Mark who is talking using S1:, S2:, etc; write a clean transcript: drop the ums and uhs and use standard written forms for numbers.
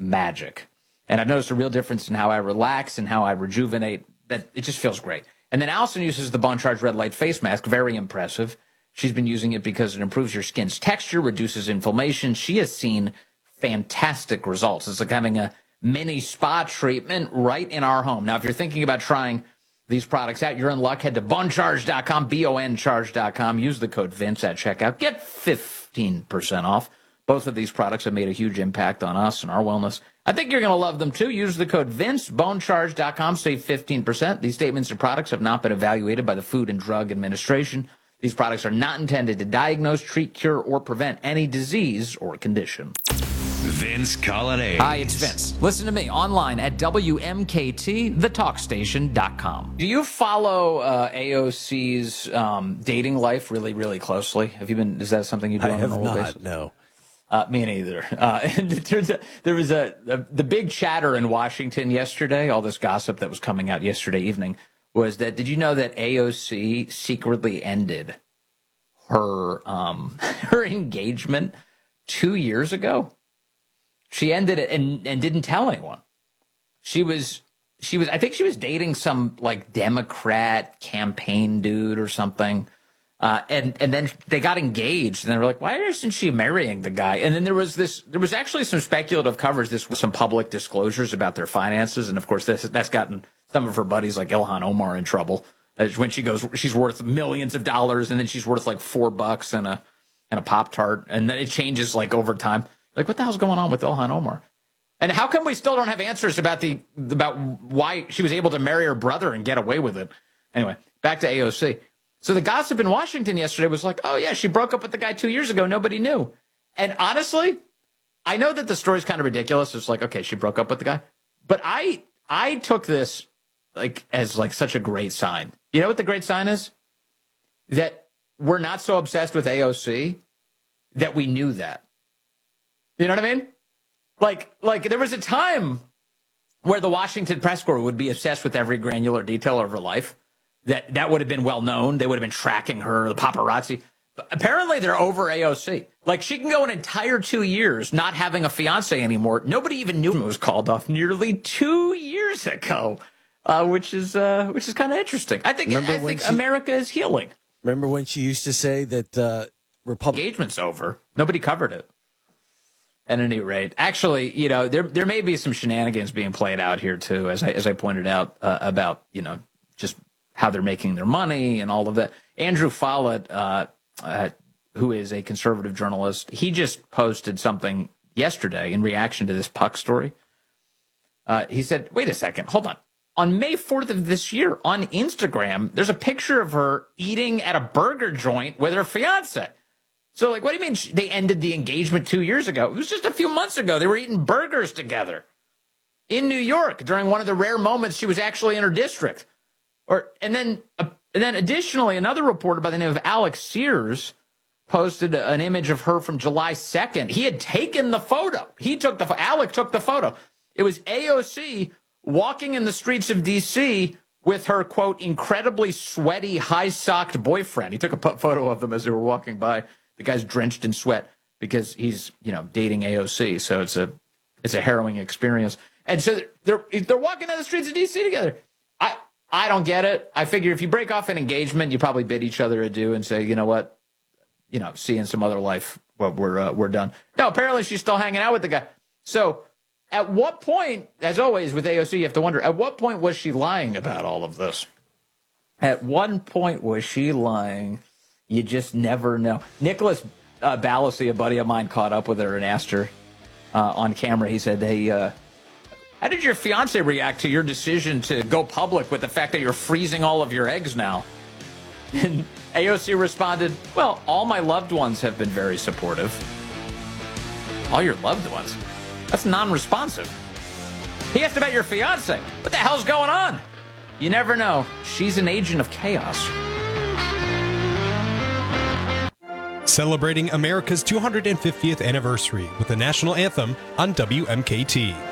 S1: magic. And I've noticed a real difference in how I relax and how I rejuvenate. That it just feels great. And then Allison uses the Bone Charge Red Light Face Mask. Very impressive. She's been using it because it improves your skin's texture, reduces inflammation. She has seen fantastic results. It's like having a mini spa treatment right in our home. Now, if you're thinking about trying these products out, you're in luck. Head to bonecharge.com, BONcharge.com. Use the code Vince at checkout. Get 15% off. Both of these products have made a huge impact on us and our wellness. I think you're going to love them, too. Use the code Vince, bonecharge.com, save 15%. These statements and products have not been evaluated by the Food and Drug Administration. These products are not intended to diagnose, treat, cure, or prevent any disease or condition.
S2: Vince Colonnade.
S1: Hi, it's Vince. Listen to me online at WMKT, Do you follow AOC's dating life really, really closely? Is that something you do on a normal basis?
S3: No.
S1: Me neither. And it turns out there was the big chatter in Washington yesterday, all this gossip that was coming out yesterday evening, was that, did you know that AOC secretly ended her her engagement 2 years ago? She ended it and didn't tell anyone. She was I think she was dating some like Democrat campaign dude or something. And then they got engaged, and they were like, why isn't she marrying the guy? And then there was actually some speculative coverage, some public disclosures about their finances. And of course, that's gotten some of her buddies like Ilhan Omar in trouble. When she goes, she's worth millions of dollars, and then she's worth like $4 and a Pop-Tart. And then it changes like over time. Like, what the hell's going on with Ilhan Omar? And how come we still don't have answers about why she was able to marry her brother and get away with it? Anyway, back to AOC. So the gossip in Washington yesterday was like, oh, yeah, she broke up with the guy 2 years ago. Nobody knew. And honestly, I know that the story's kind of ridiculous. It's like, okay, she broke up with the guy. But I took this as such a great sign. You know what the great sign is? That we're not so obsessed with AOC that we knew that. You know what I mean? Like there was a time where the Washington press corps would be obsessed with every granular detail of her life. That would have been well known. They would have been tracking her, the paparazzi. But apparently they're over AOC. Like, she can go an entire 2 years not having a fiance anymore. Nobody even knew it was called off nearly 2 years ago, which is kind of interesting. I think America is healing.
S3: Remember when she used to say that
S1: engagement's over? Nobody covered it. At any rate, actually, there may be some shenanigans being played out here too, as I pointed out about just how they're making their money and all of that. Andrew Follett, who is a conservative journalist, he just posted something yesterday in reaction to this Puck story. He said, wait a second, hold on. On May 4th of this year, on Instagram, there's a picture of her eating at a burger joint with her fiance. So, what do you mean they ended the engagement 2 years ago? It was just a few months ago. They were eating burgers together in New York during one of the rare moments she was actually in her district. And then additionally, another reporter by the name of Alex Sears posted an image of her from July 2nd. He had taken the photo. Alex took the photo. It was AOC walking in the streets of D.C. with her, quote, incredibly sweaty, high-socked boyfriend. He took a photo of them as they were walking by. The guy's drenched in sweat because he's, dating AOC. So it's a harrowing experience. And so they're walking down the streets of D.C. together. I don't get it. I figure if you break off an engagement, you probably bid each other adieu and say, you know what, see you in some other life. But we're done. No, apparently she's still hanging out with the guy. So at what point, as always with AOC, you have to wonder, at what point was she lying about all of this? At one point was she lying? You just never know. Nicholas Ballasy, a buddy of mine, caught up with her and asked her on camera. He said, hey, how did your fiance react to your decision to go public with the fact that you're freezing all of your eggs now? And AOC responded, well, all my loved ones have been very supportive. All your loved ones? That's non-responsive. He asked about your fiance. What the hell's going on? You never know. She's an agent of chaos.
S4: Celebrating America's 250th anniversary with the national anthem on WMKT.